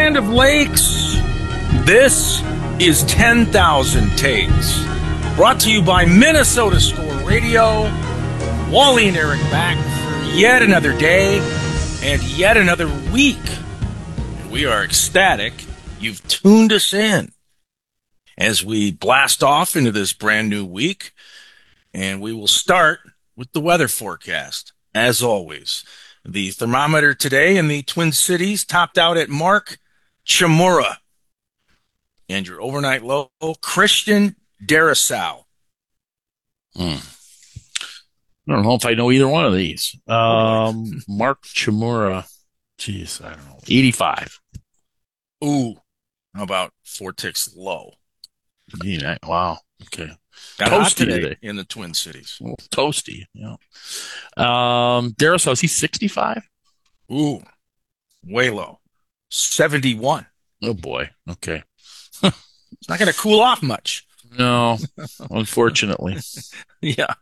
land of lakes, this is 10,000 Takes. Brought to you by Minnesota Score Radio. Wally and Eric back for yet another day and yet another week. And we are ecstatic you've tuned us in as we blast off into this brand new week. And we will start with the weather forecast, as always. The thermometer today in the Twin Cities topped out at Mark Chmura. And your overnight low, Christian Darrisaw. I don't know if I know either one of these. Mark Chmura. Jeez, I don't know. 85. Ooh, how about 4 ticks low? Yeah, wow. Okay. Got Toasty hot today today. in the Twin Cities. A little toasty. Yeah. Darrisaw, is he 65? Ooh, way low. 71. Oh boy. Okay. It's not going to cool off much. No, unfortunately. Yeah.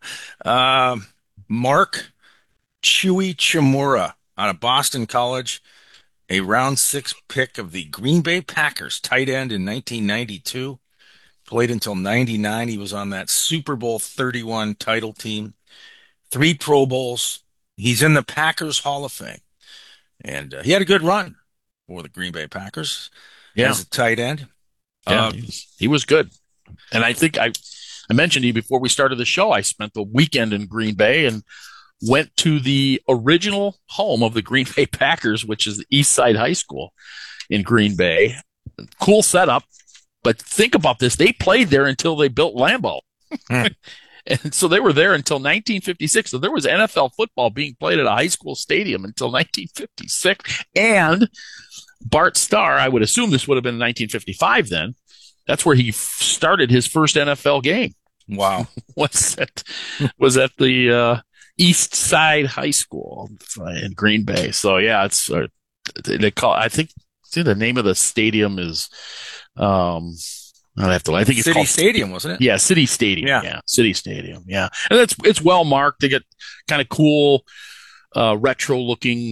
Mark Chewy Chmura out of Boston College, a round 6 pick of the Green Bay Packers, tight end in 1992. Played until 99. He was on that Super Bowl 31 title team. 3 Pro Bowls. He's in the Packers Hall of Fame. And he had a good run for the Green Bay Packers as a tight end. Yeah, he was good. And I think I mentioned to you before we started the show, I spent the weekend in Green Bay and went to the original home of the Green Bay Packers, which is the East Side High School in Green Bay. Cool setup. But think about this. They played there until they built Lambeau. And so they were there until 1956. So there was NFL football being played at a high school stadium until 1956. And Bart Starr, I would assume this would have been 1955 then. That's where he started his first NFL game. Wow. was at the East Side High School in Green Bay. So yeah, it's they call. I think the name of the stadium is. I think it's City called Stadium, wasn't it? Yeah, City Stadium. Yeah, City Stadium. Yeah, and it's well marked. They get kind of cool, retro looking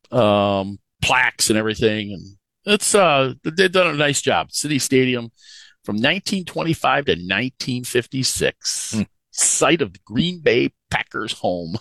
plaques and everything, and it's they've done a nice job. City Stadium from 1925 to 1956, site of the Green Bay Packers home.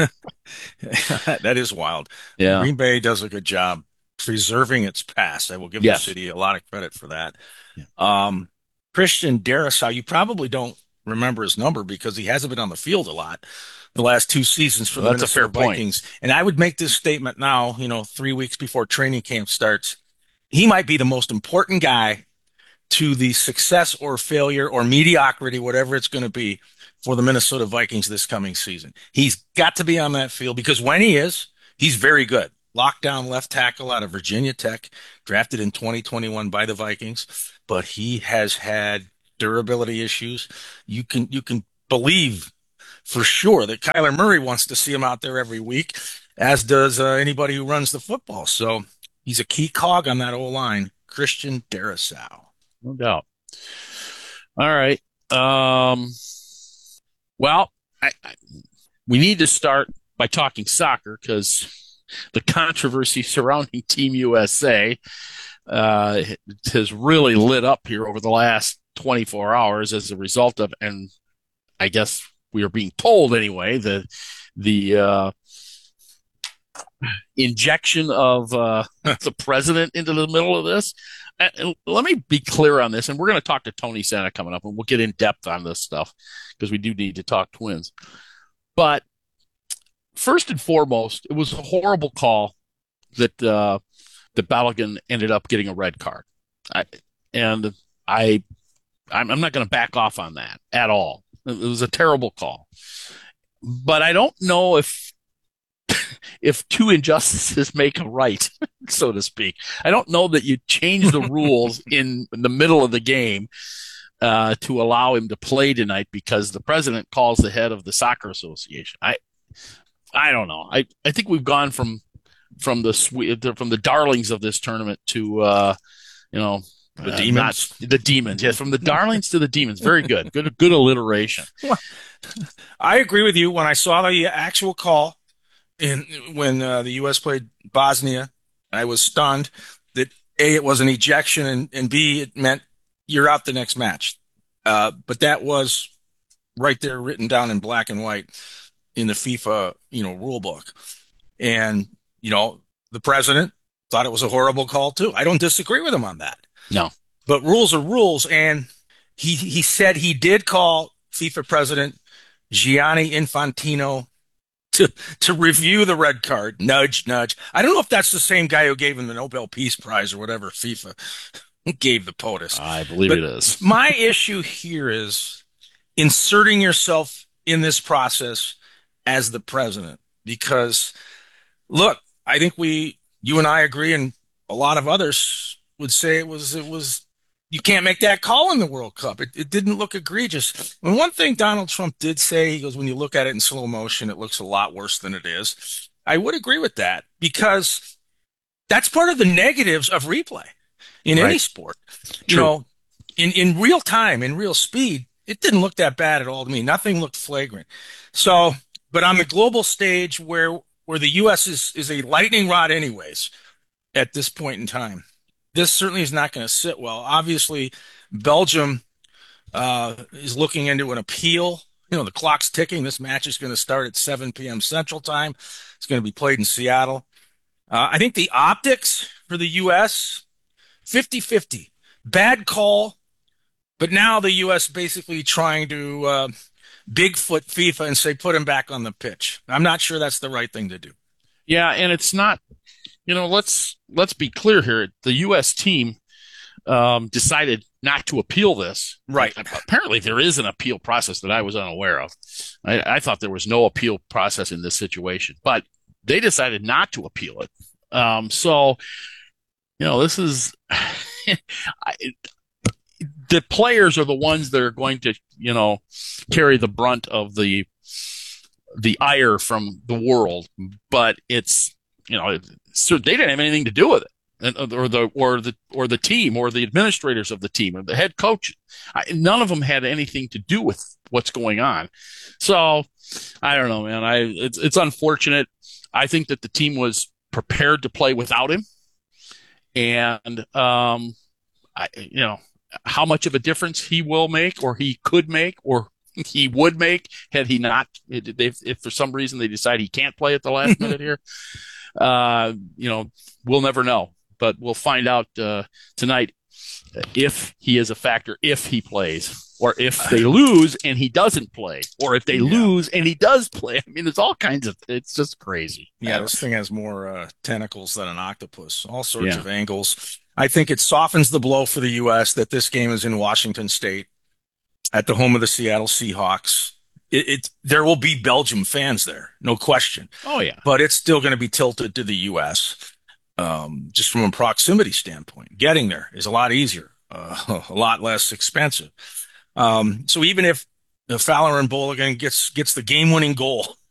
That is wild. Yeah, Green Bay does a good job preserving its past. I will give the city a lot of credit for that. Yeah. Christian Darrisaw, you probably don't remember his number because he hasn't been on the field a lot the last 2 seasons for the Minnesota Vikings. And I would make this statement now, 3 weeks before training camp starts. He might be the most important guy to the success or failure or mediocrity, whatever it's going to be, for the Minnesota Vikings this coming season. He's got to be on that field because when he is, he's very good. Lockdown left tackle out of Virginia Tech, drafted in 2021 by the Vikings, but he has had durability issues. You can believe for sure that Kyler Murray wants to see him out there every week, as does anybody who runs the football. So he's a key cog on that O-line, Christian Darrisaw. No doubt. All right. Well, we need to start by talking soccer because the controversy surrounding Team USA has really lit up here over the last 24 hours as a result of, and I guess we are being told anyway, the injection of the president into the middle of this. And let me be clear on this, and we're going to talk to Tony Sena coming up, and we'll get in depth on this stuff because we do need to talk Twins. But first and foremost, it was a horrible call that Balogun ended up getting a red card. I'm not going to back off on that at all. It was a terrible call. But I don't know if two injustices make a right, so to speak. I don't know that you change the rules in the middle of the game to allow him to play tonight because the president calls the head of the soccer association. I don't know. I think we've gone from the darlings of this tournament to the demons. The demons. Yes, from the darlings to the demons. Very good. Good alliteration. Well, I agree with you. When I saw the actual call when the U.S. played Bosnia, I was stunned that A, it was an ejection, and B, it meant you're out the next match. But that was right there written down in black and white in the FIFA, rule book. And, you know, the president thought it was a horrible call too. I don't disagree with him on that. No. But rules are rules. And he said he did call FIFA president Gianni Infantino to to review the red card. Nudge, nudge. I don't know if that's the same guy who gave him the Nobel Peace Prize or whatever FIFA gave the POTUS. I believe But it is. my issue here is inserting yourself in this process as the president. Because look, I think you and I agree, and a lot of others would say it was, you can't make that call in the World Cup. It didn't look egregious. And one thing Donald Trump did say, he goes, when you look at it in slow motion, it looks a lot worse than it is. I would agree with that because that's part of the negatives of replay in any Right. sport. You True. know, in real time, in real speed, it didn't look that bad at all to me. Nothing looked flagrant. So, but on the global stage where the U.S. is a lightning rod anyways at this point in time, this certainly is not going to sit well. Obviously, Belgium is looking into an appeal. The clock's ticking. This match is going to start at 7 p.m. Central Time. It's going to be played in Seattle. I think the optics for the U.S. 50-50. Bad call, but now the U.S. basically trying to Bigfoot FIFA and say put him back on the pitch. I'm not sure that's the right thing to do. Yeah, and it's not. Let's be clear here. The U.S. team decided not to appeal this. Right. Apparently, there is an appeal process that I was unaware of. I thought there was no appeal process in this situation, but they decided not to appeal it. So, this is the players are the ones that are going to, carry the brunt of the ire from the world, but it's, so they didn't have anything to do with it. Or the team or the administrators of the team or the head coach. None of them had anything to do with what's going on. So I don't know, man. It's unfortunate. I think that the team was prepared to play without him, and how much of a difference he will make, or he could make, or he would make had he not. If for some reason they decide he can't play at the last minute here, we'll never know. But we'll find out tonight if he is a factor, if he plays, or if they lose and he doesn't play, or if they lose and he does play. I mean, there's all kinds of. It's just crazy. Yeah, this thing has more tentacles than an octopus. All sorts of angles. I think it softens the blow for the U.S. that this game is in Washington State, at the home of the Seattle Seahawks. There will be Belgium fans there, no question. Oh yeah, but it's still going to be tilted to the U.S. Just from a proximity standpoint. Getting there is a lot easier, a lot less expensive. So even if Fowler and Balogun gets the game-winning goal